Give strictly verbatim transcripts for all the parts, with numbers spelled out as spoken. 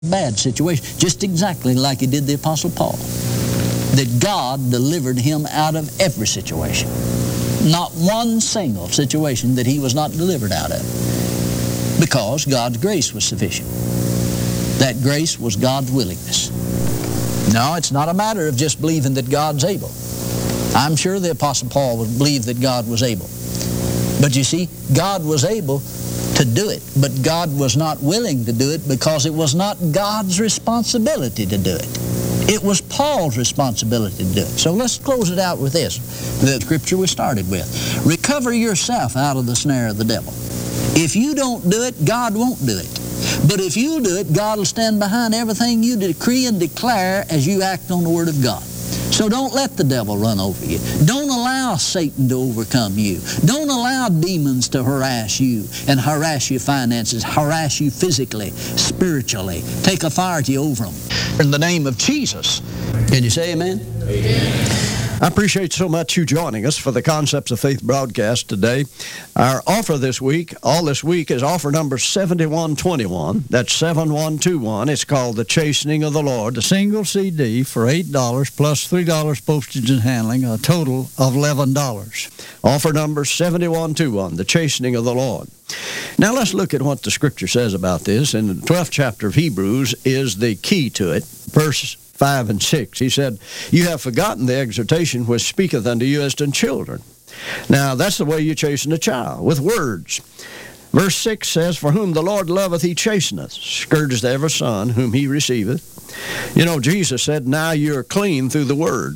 bad situation, just exactly like he did the Apostle Paul. That God delivered him out of every situation. Not one single situation that he was not delivered out of. Because God's grace was sufficient. That grace was God's willingness. No, it's not a matter of just believing that God's able. I'm sure the Apostle Paul would believe that God was able. But you see, God was able to do it, but God was not willing to do it because it was not God's responsibility to do it. It was Paul's responsibility to do it. So let's close it out with this, the scripture we started with. Recover yourself out of the snare of the devil. If you don't do it, God won't do it. But if you do it, God will stand behind everything you decree and declare as you act on the Word of God. So don't let the devil run over you. Don't allow Satan to overcome you. Don't allow demons to harass you and harass your finances, harass you physically, spiritually. Take authority over them. In the name of Jesus. Can you say amen? Amen. I appreciate so much you joining us for the Concepts of Faith broadcast today. Our offer this week, all this week, is offer number seventy-one twenty-one. That's seven one two one. It's called The Chastening of the Lord. A single C D for eight dollars plus three dollars postage and handling, a total of eleven dollars. Offer number seventy-one twenty-one, The Chastening of the Lord. Now let's look at what the Scripture says about this. In the twelfth chapter of Hebrews is the key to it. Verse five and six. He said, "You have forgotten the exhortation which speaketh unto you as to children." Now, that's the way you chasten a child, with words. Verse six says, "For whom the Lord loveth, he chasteneth, scourgeth every son whom he receiveth." You know, Jesus said, now you're clean through the Word.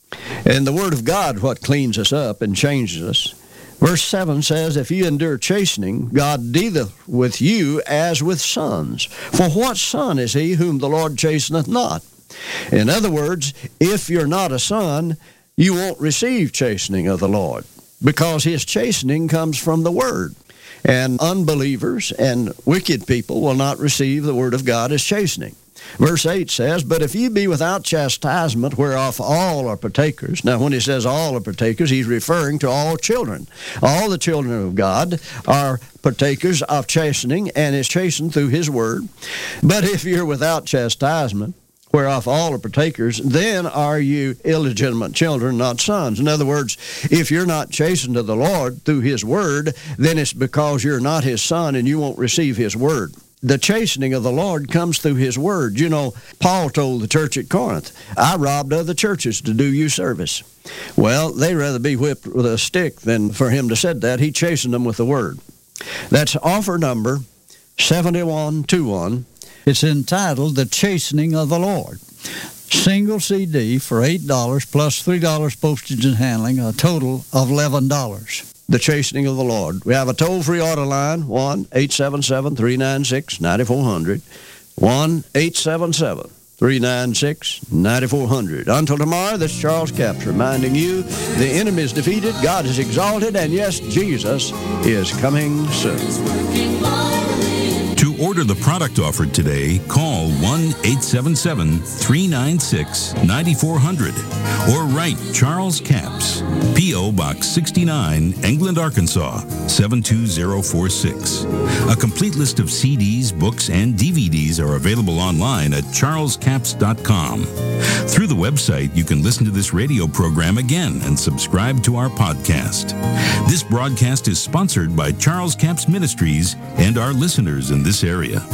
And the Word of God what cleans us up and changes us. Verse seven says, "If you endure chastening, God dealeth with you as with sons. For what son is he whom the Lord chasteneth not?" In other words, if you're not a son, you won't receive chastening of the Lord, because his chastening comes from the Word. And unbelievers and wicked people will not receive the Word of God as chastening. Verse eight says, "But if ye be without chastisement, whereof all are partakers." Now, when he says all are partakers, he's referring to all children. All the children of God are partakers of chastening, and is chastened through his Word. "But if you're without chastisement, whereof all are partakers, then are you illegitimate children, not sons." In other words, if you're not chastened of the Lord through his Word, then it's because you're not his son and you won't receive his Word. The chastening of the Lord comes through his Word. You know, Paul told the church at Corinth, "I robbed other churches to do you service." Well, they'd rather be whipped with a stick than for him to said that. He chastened them with the Word. That's offer number seventy-one twenty-one. It's entitled The Chastening of the Lord. Single C D for eight dollars plus three dollars postage and handling, a total of eleven dollars. The Chastening of the Lord. We have a toll-free order line, one eight seven seven, three nine six, nine four zero zero, one eight seven seven, three nine six, nine four zero zero. Until tomorrow, this is Charles Capps reminding you the enemy is defeated, God is exalted, and yes, Jesus is coming soon. To order the product offered today, call one eight seven seven, three nine six, nine four zero zero or write Charles Capps, P O Box sixty-nine, England, Arkansas, seven two zero four six. A complete list of C Ds, books, and D V Ds are available online at charles capps dot com. Through the website, you can listen to this radio program again and subscribe to our podcast. This broadcast is sponsored by Charles Capps Ministries and our listeners in this area.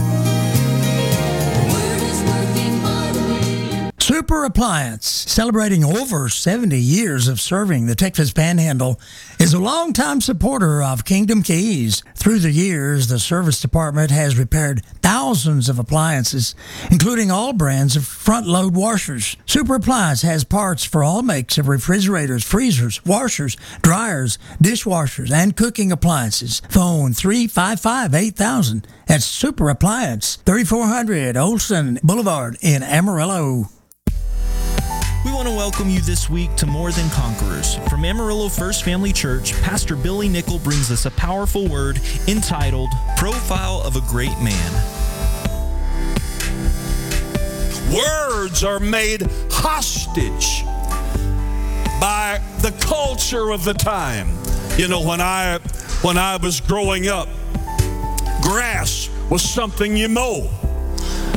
Super Appliance, celebrating over seventy years of serving the Texas Panhandle, is a longtime supporter of Kingdom Keys. Through the years, the service department has repaired thousands of appliances, including all brands of front-load washers. Super Appliance has parts for all makes of refrigerators, freezers, washers, dryers, dishwashers, and cooking appliances. Phone three five five, eight thousand at Super Appliance, thirty-four hundred Olson Boulevard in Amarillo. We want to welcome you this week to More Than Conquerors. From Amarillo First Family Church, Pastor Billy Nickel brings us a powerful word entitled, Profile of a Great Man. Words are made hostage by the culture of the time. You know, when I, when I was growing up, grass was something you mow.